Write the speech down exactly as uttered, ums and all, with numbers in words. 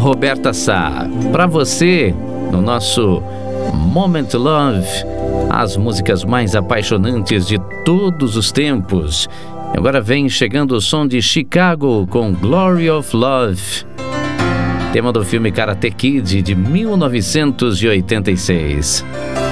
Roberta Sá. Para você, no nosso Moment Love, as músicas mais apaixonantes de todos os tempos. Agora vem chegando o som de Chicago com Glory of Love, tema do filme Karate Kid de mil novecentos e oitenta e seis.